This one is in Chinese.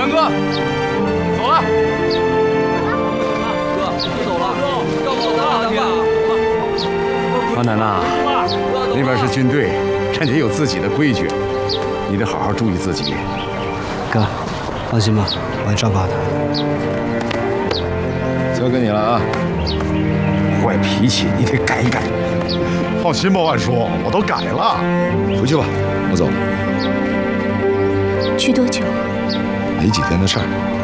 杨哥，走了。 哥，不走了，要走了，杨爸。 王楠呐，那边是军队，人家有自己的规矩，你得好好注意自己。 哥，放心吧，我会照顾好他。 交给你了啊！坏脾气你得改一改。 放心吧，万叔，我都改了。 回去吧，我走了。 去多久？ 没几天的事儿。